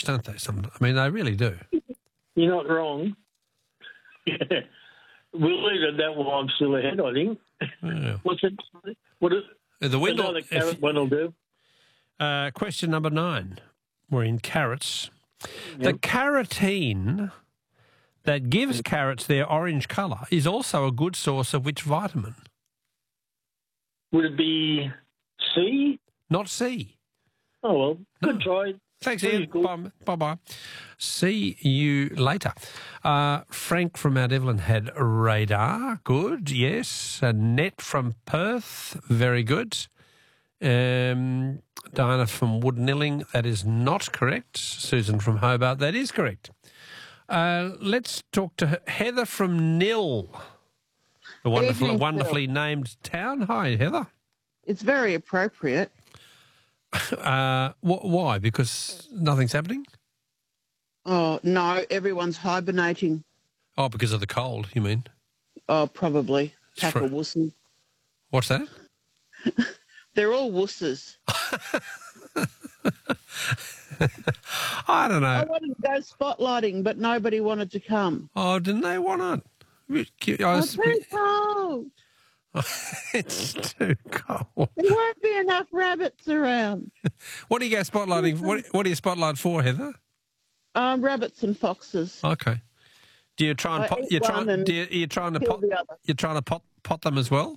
don't they? I mean, they really do. You're not wrong. Yeah. We'll leave it at that while I'm still ahead, I think. Yeah. What's it? The Wendell. Another carrot one will do. Question number 9. We're in carrots. Yep. The carotene that gives carrots their orange colour is also a good source of which vitamin? Would it be C? Not C. Oh, well, good try. Thanks, Very Ian. good. Bye-bye. See you later. Frank from Mount Evelyn had radar. Good, yes. Annette from Perth. Very good. Diana from Woodnilling. That is not correct. Susan from Hobart. That is correct. Let's talk to Heather from Nil, the wonderfully named town. Hi, Heather. It's very appropriate. Why? Because nothing's happening? Oh, no, everyone's hibernating. Oh, because of the cold, you mean? Oh, probably. Tackle-wussy. What's that? They're all wusses. I don't know. I wanted to go spotlighting, but nobody wanted to come. Oh, didn't they want it? It's too cold. It's too cold. There won't be enough rabbits around. What do you go spotlighting? What do you spotlight for, Heather? Rabbits and foxes. Okay. Do you try and pot? You're trying to pot them as well?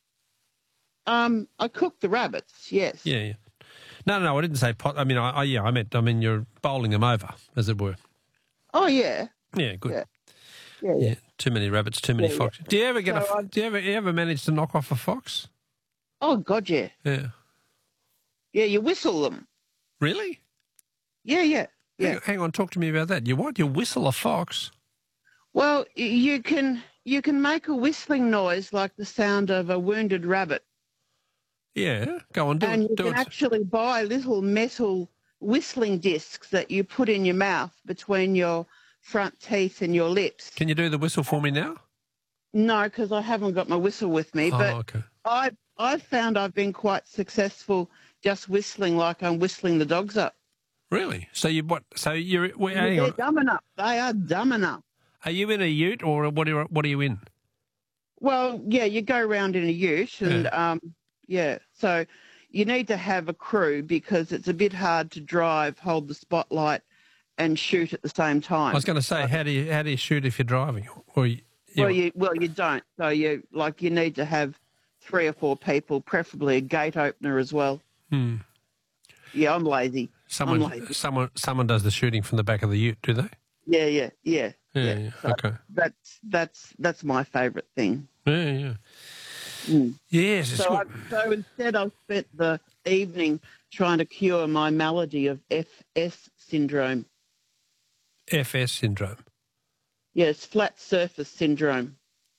I cook the rabbits. Yes. Yeah. No, I didn't say pot. I mean, I meant you're bowling them over, as it were. Oh yeah. Yeah, good. Yeah. Too many rabbits, too many foxes. Do you ever do you ever manage to knock off a fox? Oh God, yeah. Yeah. Yeah, you whistle them. Really? Yeah. Hang on, talk to me about that. You what? You whistle a fox? Well, you can make a whistling noise like the sound of a wounded rabbit. Yeah, go on, do and it. you can actually buy little metal whistling discs that you put in your mouth between your front teeth and your lips. Can you do the whistle for me now? No, because I haven't got my whistle with me. Oh, but okay. I've found I've been quite successful just whistling like I'm whistling the dogs up. Really? So you what? So you're hang They're on. dumb enough. They are dumb enough. Are you in a ute or what are you in? Well, yeah, you go around in a ute and so you need to have a crew because it's a bit hard to drive, hold the spotlight and shoot at the same time. I was going to say, how do you shoot if you're driving? Or you don't. So you need to have 3 or 4 people, preferably a gate opener as well. Yeah, I'm lazy. Someone does the shooting from the back of the ute, do they? Yeah. So okay. That's my favourite thing. Yeah. Yes. So instead, I've spent the evening trying to cure my malady of FS syndrome. FS syndrome. Yes, flat surface syndrome.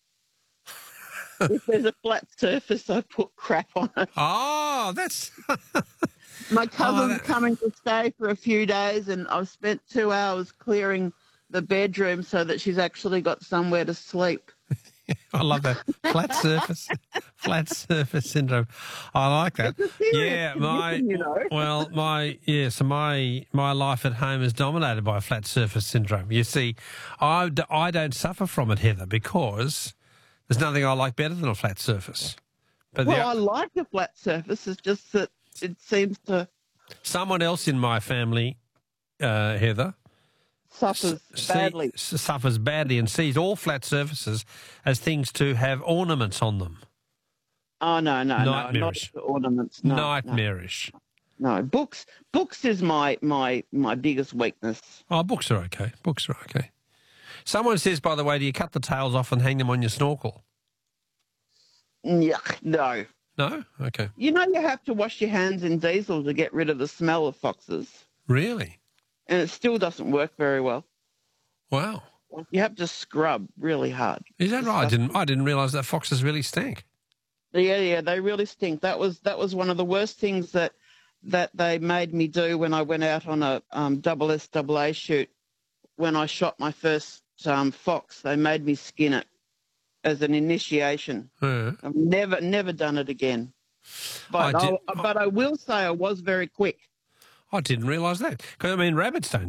If there's a flat surface, I put crap on it. Oh, that's... My cousin's coming to stay for a few days, and I've spent 2 hours clearing the bedroom so that she's actually got somewhere to sleep. I love that. Flat surface syndrome. I like that. It's a serious condition, you know. So my life at home is dominated by flat surface syndrome. You see, I don't suffer from it, Heather, because there's nothing I like better than a flat surface. But I like a flat surface. It's just that it seems to... Someone else in my family, Heather... Suffers badly and sees all flat surfaces as things to have ornaments on them. Oh, no, Nightmarish. not ornaments. No, Nightmarish. No, books is my biggest weakness. Oh, books are okay. Someone says, by the way, do you cut the tails off and hang them on your snorkel? Yuck, no. No? Okay. You know you have to wash your hands in diesel to get rid of the smell of foxes. Really? And it still doesn't work very well. Wow. You have to scrub really hard. Is that right? I didn't realise that foxes really stink. Yeah, they really stink. That was one of the worst things that they made me do when I went out on a SSAA shoot. When I shot my first fox, they made me skin it as an initiation. Yeah. I've never done it again. But I will say I was very quick. I didn't realise that. Because, I mean, rabbits don't